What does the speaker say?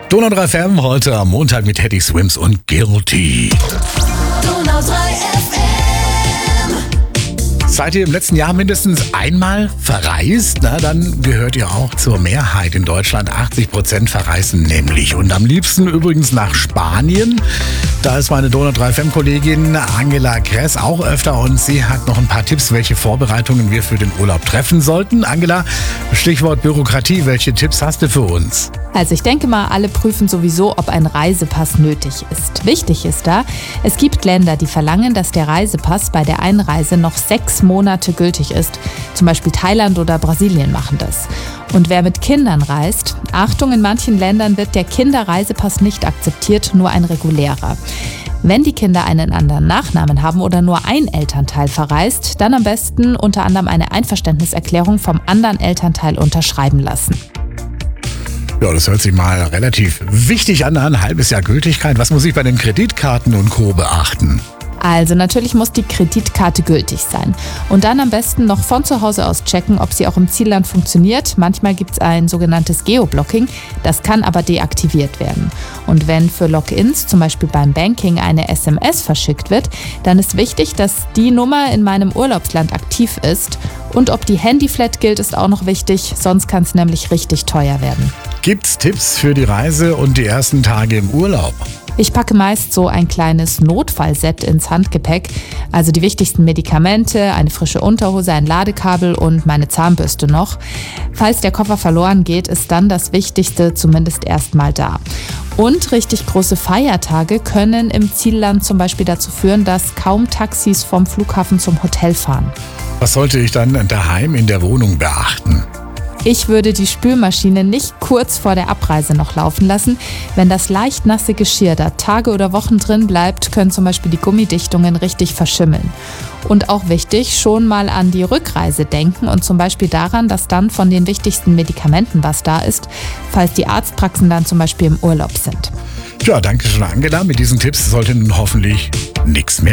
Donau 3 FM heute am Montag mit Teddy Swims und Guilty. Donau 3 FM. Seid ihr im letzten Jahr mindestens einmal verreist? Na, dann gehört ihr auch zur Mehrheit in Deutschland. 80% verreisen nämlich. Und am liebsten übrigens nach Spanien. Da ist meine Donau 3 FM-Kollegin Angela Kress auch öfter und sie hat noch ein paar Tipps, welche Vorbereitungen wir für den Urlaub treffen sollten. Angela, Stichwort Bürokratie, welche Tipps hast du für uns? Also ich denke mal, alle prüfen sowieso, ob ein Reisepass nötig ist. Wichtig ist da, es gibt Länder, die verlangen, dass der Reisepass bei der Einreise noch 6 Monate gültig ist. Zum Beispiel Thailand oder Brasilien machen das. Und wer mit Kindern reist, Achtung, in manchen Ländern wird der Kinderreisepass nicht akzeptiert, nur ein regulärer. Wenn die Kinder einen anderen Nachnamen haben oder nur ein Elternteil verreist, dann am besten unter anderem eine Einverständniserklärung vom anderen Elternteil unterschreiben lassen. Ja, das hört sich mal relativ wichtig an, ein halbes Jahr Gültigkeit. Was muss ich bei den Kreditkarten und Co. beachten? Also natürlich muss die Kreditkarte gültig sein. Und dann am besten noch von zu Hause aus checken, ob sie auch im Zielland funktioniert. Manchmal gibt es ein sogenanntes Geoblocking, das kann aber deaktiviert werden. Und wenn für Logins, zum Beispiel beim Banking, eine SMS verschickt wird, dann ist wichtig, dass die Nummer in meinem Urlaubsland aktiv ist. Und ob die Handyflat gilt, ist auch noch wichtig, sonst kann es nämlich richtig teuer werden. Gibt's Tipps für die Reise und die ersten Tage im Urlaub? Ich packe meist so ein kleines Notfallset ins Handgepäck, also die wichtigsten Medikamente, eine frische Unterhose, ein Ladekabel und meine Zahnbürste noch. Falls der Koffer verloren geht, ist dann das Wichtigste zumindest erstmal da. Und richtig große Feiertage können im Zielland zum Beispiel dazu führen, dass kaum Taxis vom Flughafen zum Hotel fahren. Was sollte ich dann daheim in der Wohnung beachten? Ich würde die Spülmaschine nicht kurz vor der Abreise noch laufen lassen. Wenn das leicht nasse Geschirr da Tage oder Wochen drin bleibt, können zum Beispiel die Gummidichtungen richtig verschimmeln. Und auch wichtig, schon mal an die Rückreise denken und zum Beispiel daran, dass dann von den wichtigsten Medikamenten was da ist, falls die Arztpraxen dann zum Beispiel im Urlaub sind. Ja, danke schön, Angela. Mit diesen Tipps sollte nun hoffentlich nichts mehr